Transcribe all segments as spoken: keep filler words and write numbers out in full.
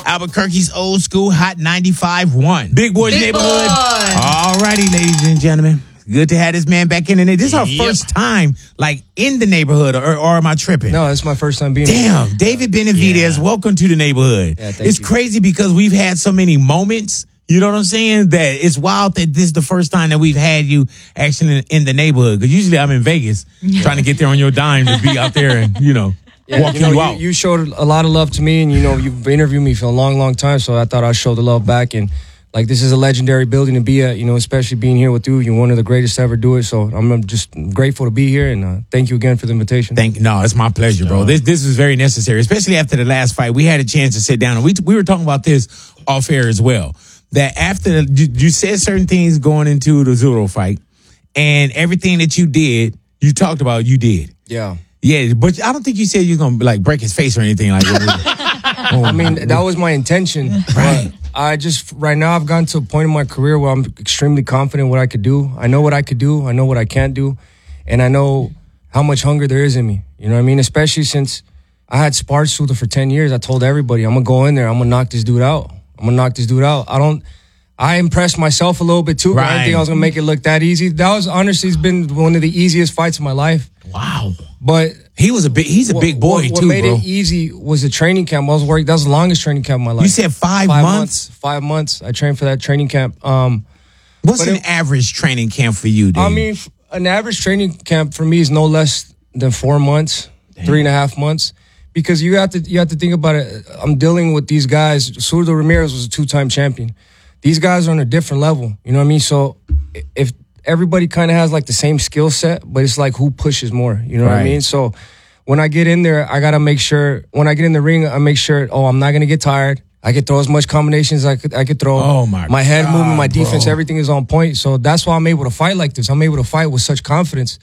Albuquerque's old school Hot ninety-five point one. Big Boys Big Neighborhood. Boy. All righty, ladies and gentlemen. Good to have this man back in. And this is our yep. first time, like, in the neighborhood, or, or am I tripping? No, it's my first time being Damn, here. David Benavidez, yeah. welcome to the neighborhood. Yeah, thank it's you. crazy because we've had so many moments, you know what I'm saying, that it's wild that this is the first time that we've had you actually in, in the neighborhood. Because usually I'm in Vegas trying to get there on your dime to be out there and, you know, yeah, walking you, know, you you out. You showed a lot of love to me, and, you know, you've interviewed me for a long, long time, so I thought I'd show the love back. And like, this is a legendary building to be at, you know, especially being here with you. You're one of the greatest to ever do it. So I'm just grateful to be here, and uh, thank you again for the invitation. Thank No, it's my pleasure, bro. This this is very necessary, especially after the last fight. We had a chance to sit down, and we we were talking about this off air as well. That after the, you, you said certain things going into the Zuro fight, and everything that you did, you talked about, you did. Yeah. Yeah, but I don't think you said you were gonna like break his face or anything like that. oh, I mean, that was my intention. Right. I just, right now, I've gotten to a point in my career where I'm extremely confident what I could do. I know what I could do. I know what I can't do. And I know how much hunger there is in me. You know what I mean? Especially since I had sparred Suda for ten years. I told everybody, I'm going to go in there. I'm going to knock this dude out. I'm going to knock this dude out. I don't, I impressed myself a little bit too. Right. I didn't think I was going to make it look that easy. That was, honestly, it's been one of the easiest fights of my life. Wow. But he was a big, he's a what, big boy what, what too, made bro. it easy was the training camp. I was working, that was the longest training camp of my life. You said five, five months? months? Five months. I trained for that training camp. Um, What's an it, average training camp for you, dude? I mean, an average training camp for me is no less than four months, Damn. three and a half months. Because you have to you have to think about it. I'm dealing with these guys. Zurdo Ramirez was a two-time champion. These guys are on a different level. You know what I mean? So if everybody kind of has like the same skill set, but it's like who pushes more. You know right. what I mean? So when I get in there, I got to make sure, when I get in the ring, I make sure, oh, I'm not going to get tired. I can throw as much combinations as I could, I could throw. Oh, my My head God, movement, my defense, bro. everything is on point. So that's why I'm able to fight like this. I'm able to fight with such confidence.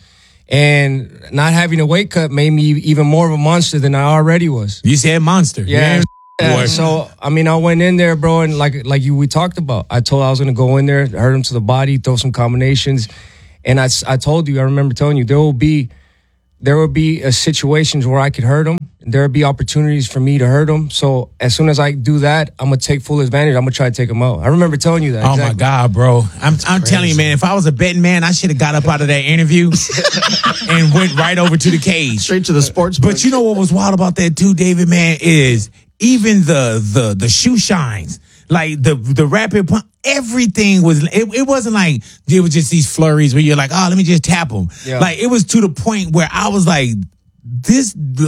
And not having a weight cut made me even more of a monster than I already was. You said monster. Yeah. yeah. So, I mean, I went in there, bro, and like like you we talked about, I told I was going to go in there, hurt him to the body, throw some combinations. And I, I told you, I remember telling you, there will be there will be uh, situations where I could hurt him. There will be opportunities for me to hurt him. So as soon as I do that, I'm going to take full advantage. I'm going to try to take him out. I remember telling you that. Oh, exactly. my God, bro. I'm I'm telling you, man, if I was a betting man, I should have got up out of that interview and went right over to the cage. Straight to the sports. But you know what was wild about that too, David, man, is even the the the shoe shines, like the the rapid pump, everything was, it, it wasn't like it was just these flurries where you're like, oh, let me just tap them. Yeah. Like, it was to the point where I was like, this, the,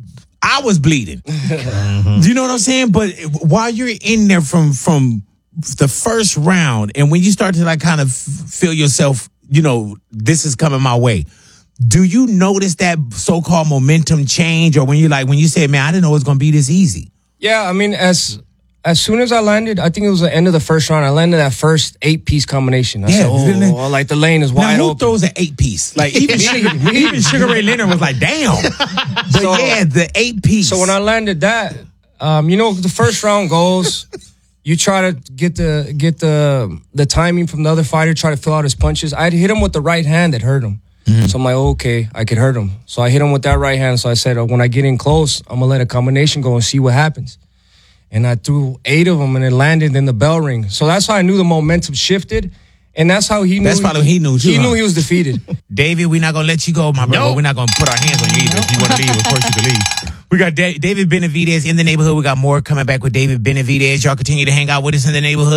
I was bleeding. Mm-hmm. Do you know what I'm saying? But while you're in there from from the first round, and when you start to like kind of feel yourself, you know, this is coming my way, do you notice that so-called momentum change? Or when you like, when you say, man, I didn't know it was going to be this easy? Yeah, I mean, as as soon as I landed, I think it was the end of the first round, I landed that first eight-piece combination. I yeah, said, oh, like the lane is wide now, who open. throws an eight-piece? Like, even, Sugar, even Sugar Ray Leonard was like, damn. But so, yeah, the eight-piece. So when I landed that, um, you know, the first round goes, you try to get the get the the timing from the other fighter, try to fill out his punches. I had hit him with the right hand that hurt him. Mm-hmm. So I'm like, okay, I could hurt him. So I hit him with that right hand. So I said, oh, when I get in close, I'm going to let a combination go and see what happens. And I threw eight of them, and it landed in the bell ring. So that's how I knew the momentum shifted. And that's how he knew. That's probably he knew, too. He huh? knew he was defeated. David, we're not going to let you go, my brother. Nope. We're not going to put our hands on you either. If you want to leave, of course you can leave. We got da- David Benavidez in the neighborhood. We got more coming back with David Benavidez. Y'all continue to hang out with us in the neighborhood.